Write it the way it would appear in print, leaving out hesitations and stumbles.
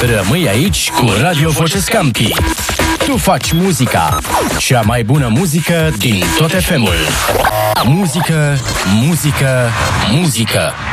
Rămâi aici cu Radio Voce Scampi. Tu faci muzica. Cea mai bună muzică din tot FM-ul. Muzică, muzică, muzică.